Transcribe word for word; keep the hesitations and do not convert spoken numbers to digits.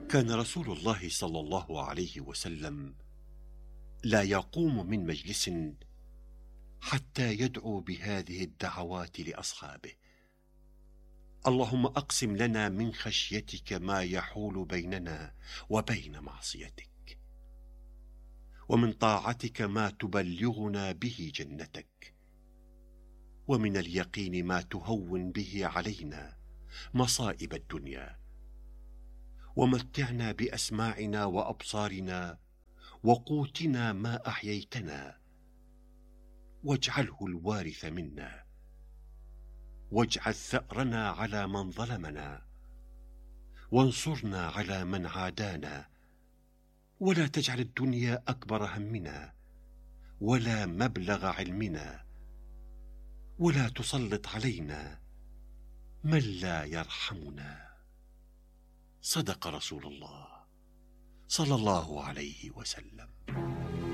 كان رسول الله صلى الله عليه وسلم لا يقوم من مجلس حتى يدعو بهذه الدعوات لأصحابه: اللهم أقسم لنا من خشيتك ما يحول بيننا وبين معصيتك، ومن طاعتك ما تبلغنا به جنتك، ومن اليقين ما تهون به علينا مصائب الدنيا، ومتعنا بأسماعنا وأبصارنا وقوتنا ما أحييتنا، واجعله الوارث منا، واجعل ثأرنا على من ظلمنا، وانصرنا على من عادانا، ولا تجعل الدنيا أكبر همنا ولا مبلغ علمنا، ولا تسلط علينا من لا يرحمنا. صدق رسول الله صلى الله عليه وسلم.